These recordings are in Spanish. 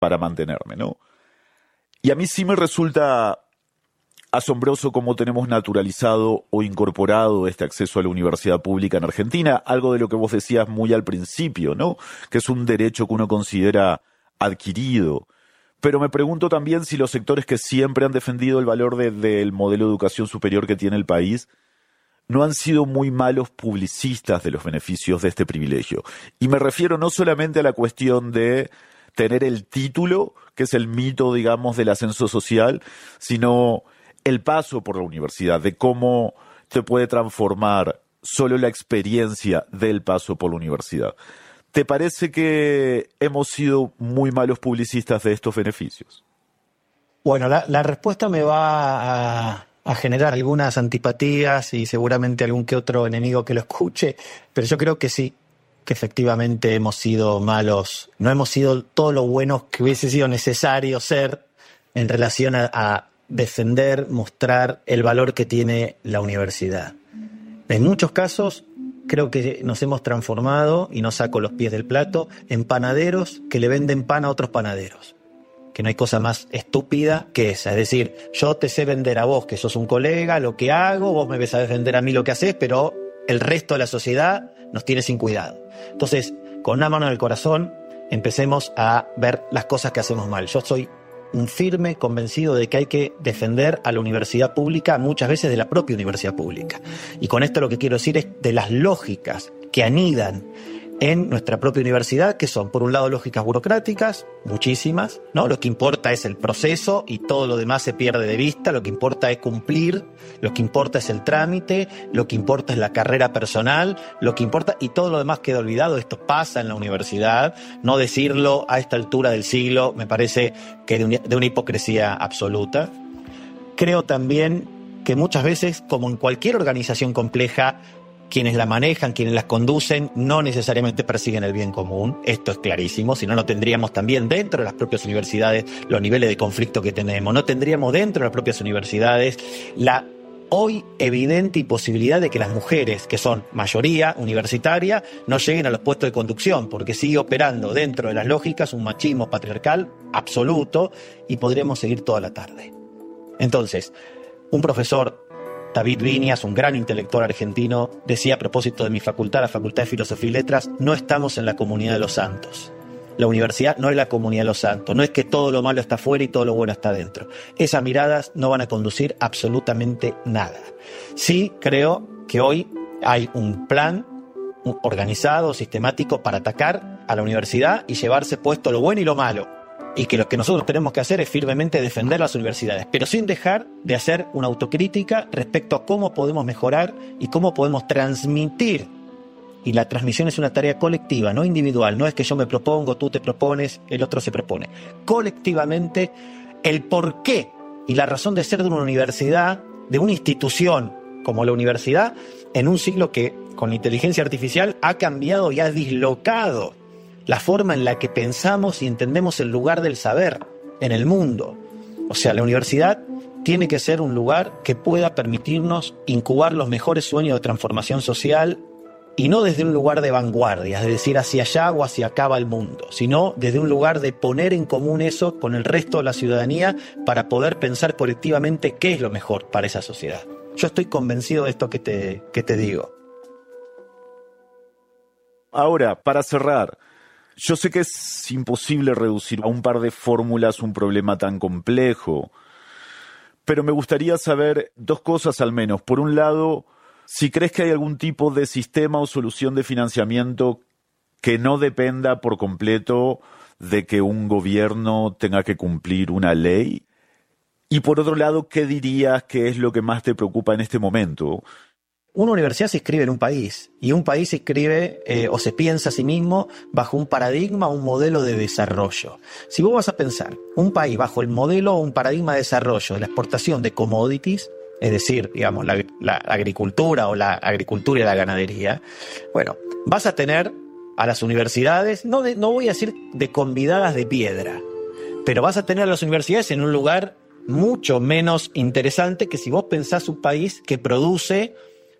para mantenerme, ¿no? Y a mí sí me resulta asombroso cómo tenemos naturalizado o incorporado este acceso a la universidad pública en Argentina, algo de lo que vos decías muy al principio, ¿no? Que es un derecho que uno considera adquirido. Pero me pregunto también si los sectores que siempre han defendido el valor del modelo de educación superior que tiene el país no han sido muy malos publicistas de los beneficios de este privilegio. Y me refiero no solamente a la cuestión de tener el título, que es el mito, digamos, del ascenso social, sino el paso por la universidad, de cómo te puede transformar solo la experiencia del paso por la universidad. ¿Te parece que hemos sido muy malos publicistas de estos beneficios? Bueno, la respuesta me va a generar algunas antipatías y seguramente algún que otro enemigo que lo escuche, pero yo creo que sí, que efectivamente hemos sido malos, no hemos sido todo lo buenos que hubiese sido necesario ser en relación a defender, mostrar el valor que tiene la universidad. En muchos casos creo que nos hemos transformado, y no saco los pies del plato, en panaderos que le venden pan a otros panaderos. Que no hay cosa más estúpida que esa. Es decir, yo te sé vender a vos, que sos un colega, lo que hago, vos me sabés vender a mí lo que haces, pero el resto de la sociedad nos tiene sin cuidado. Entonces, con una mano en el corazón, empecemos a ver las cosas que hacemos mal. Yo soy un firme convencido de que hay que defender a la universidad pública, muchas veces de la propia universidad pública. Y con esto lo que quiero decir es de las lógicas que anidan en nuestra propia universidad, que son, por un lado, lógicas burocráticas, muchísimas, ¿no? Lo que importa es el proceso y todo lo demás se pierde de vista, lo que importa es cumplir, lo que importa es el trámite, lo que importa es la carrera personal, lo que importa, y todo lo demás queda olvidado. Esto pasa en la universidad, no decirlo a esta altura del siglo me parece que de una hipocresía absoluta. Creo también que muchas veces, como en cualquier organización compleja, quienes la manejan, quienes las conducen, no necesariamente persiguen el bien común. Esto es clarísimo, si no, no tendríamos también dentro de las propias universidades los niveles de conflicto que tenemos. No tendríamos dentro de las propias universidades la hoy evidente imposibilidad de que las mujeres, que son mayoría universitaria, no lleguen a los puestos de conducción, porque sigue operando dentro de las lógicas un machismo patriarcal absoluto, y podríamos seguir toda la tarde. Entonces, un profesor, David Viñas, un gran intelectual argentino, decía a propósito de mi facultad, la Facultad de Filosofía y Letras: no estamos en la comunidad de los santos. La universidad no es la comunidad de los santos, no es que todo lo malo está afuera y todo lo bueno está dentro. Esas miradas no van a conducir absolutamente nada. Sí creo que hoy hay un plan organizado, sistemático, para atacar a la universidad y llevarse puesto lo bueno y lo malo. Y que lo que nosotros tenemos que hacer es firmemente defender las universidades, pero sin dejar de hacer una autocrítica respecto a cómo podemos mejorar y cómo podemos transmitir. Y la transmisión es una tarea colectiva, no individual. No es que yo me propongo, tú te propones, el otro se propone. Colectivamente, el porqué y la razón de ser de una universidad, de una institución como la universidad, en un siglo que con la inteligencia artificial ha cambiado y ha dislocado la forma en la que pensamos y entendemos el lugar del saber en el mundo. O sea, la universidad tiene que ser un lugar que pueda permitirnos incubar los mejores sueños de transformación social, y no desde un lugar de vanguardia, es decir, hacia allá o hacia acá va el mundo, sino desde un lugar de poner en común eso con el resto de la ciudadanía para poder pensar colectivamente qué es lo mejor para esa sociedad. Yo estoy convencido de esto que te digo. Ahora, para cerrar, yo sé que es imposible reducir a un par de fórmulas un problema tan complejo, pero me gustaría saber dos cosas al menos. Por un lado, si crees que hay algún tipo de sistema o solución de financiamiento que no dependa por completo de que un gobierno tenga que cumplir una ley. Y por otro lado, ¿qué dirías que es lo que más te preocupa en este momento? Una universidad se inscribe en un país, y un país se inscribe o se piensa a sí mismo bajo un paradigma, un modelo de desarrollo. Si vos vas a pensar un país bajo el modelo o un paradigma de desarrollo de la exportación de commodities, es decir, digamos, la agricultura o la agricultura y la ganadería, bueno, vas a tener a las universidades, no voy a decir de convidadas de piedra, pero vas a tener a las universidades en un lugar mucho menos interesante que si vos pensás un país que produce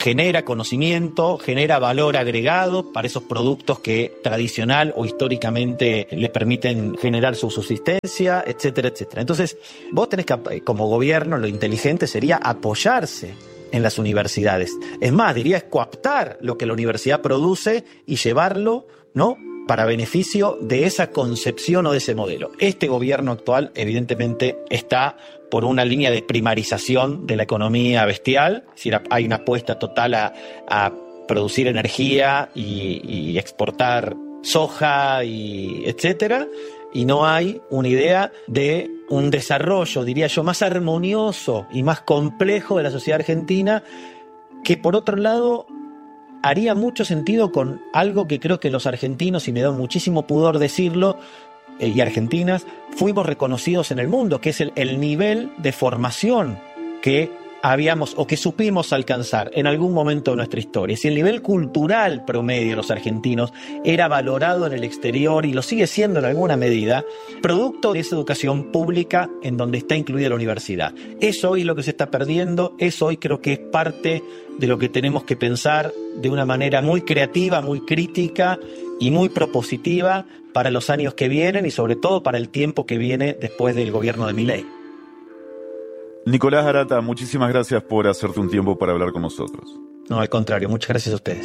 genera conocimiento, genera valor agregado para esos productos que tradicional o históricamente le permiten generar su subsistencia, etcétera, etcétera. Entonces, vos tenés que, como gobierno, lo inteligente sería apoyarse en las universidades. Es más, diría, es coaptar lo que la universidad produce y llevarlo, ¿no?, para beneficio de esa concepción o de ese modelo. Este gobierno actual, evidentemente, está por una línea de primarización de la economía bestial, es decir, hay una apuesta total a producir energía y exportar soja, y etcétera, y no hay una idea de un desarrollo, diría yo, más armonioso y más complejo de la sociedad argentina, que por otro lado haría mucho sentido con algo que creo que los argentinos, y me da muchísimo pudor decirlo, y argentinas, fuimos reconocidos en el mundo, que es el nivel de formación que habíamos o que supimos alcanzar en algún momento de nuestra historia. Si el nivel cultural promedio de los argentinos era valorado en el exterior y lo sigue siendo en alguna medida, producto de esa educación pública en donde está incluida la universidad. Eso hoy es lo que se está perdiendo, eso hoy creo que es parte de lo que tenemos que pensar de una manera muy creativa, muy crítica y muy propositiva para los años que vienen y sobre todo para el tiempo que viene después del gobierno de Milei. Nicolás Arata, muchísimas gracias por hacerte un tiempo para hablar con nosotros. No, al contrario, muchas gracias a ustedes.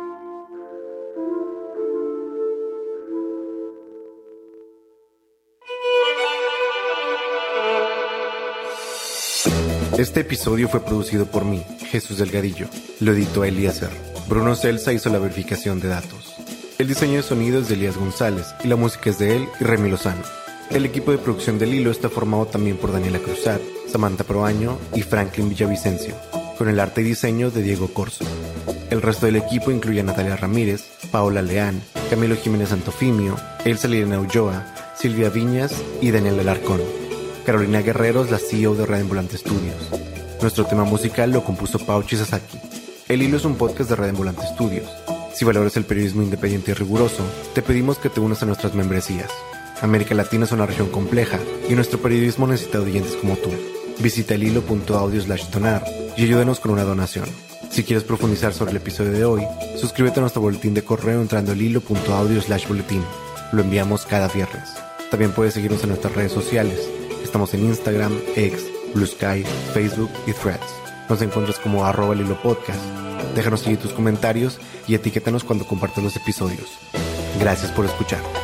Este episodio fue producido por mí, Jesús Delgadillo. Lo editó Eliezer. Bruno Celsa hizo la verificación de datos. El diseño de sonido es de Elías González y la música es de él y Remy Lozano. El equipo de producción del Hilo está formado también por Daniela Cruzat, Samantha Proaño y Franklin Villavicencio, con el arte y diseño de Diego Corso. El resto del equipo incluye a Natalia Ramírez, Paola Leán, Camilo Jiménez Santofimio, Elsa Liliana Ulloa, Silvia Viñas y Daniel Alarcón. Carolina Guerrero es la CEO de Red Ambulante Studios. Nuestro tema musical lo compuso Pauchi Sasaki. El Hilo es un podcast de Red Ambulante Studios. Si valoras el periodismo independiente y riguroso, te pedimos que te unas a nuestras membresías. América Latina es una región compleja y nuestro periodismo necesita oyentes como tú. Visita elhilo.audio/donar y ayúdanos con una donación. Si quieres profundizar sobre el episodio de hoy, suscríbete a nuestro boletín de correo entrando a elhilo.audio/boletín. Lo enviamos cada viernes. También puedes seguirnos en nuestras redes sociales. Estamos en Instagram, X, Blue Sky, Facebook y Threads. Nos encuentras como @elhilopodcast. Déjanos seguir tus comentarios y etiquétanos cuando compartas los episodios. Gracias por escuchar.